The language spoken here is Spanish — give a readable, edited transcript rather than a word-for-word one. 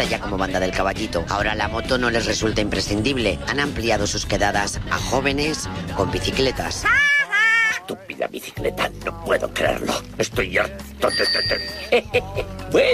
reconocida ya como Banda del Caballito. Ahora la moto no les resulta imprescindible. Han ampliado sus quedadas a jóvenes con bicicletas. Estúpida bicicleta, no puedo creerlo. Estoy harto de... Bueno.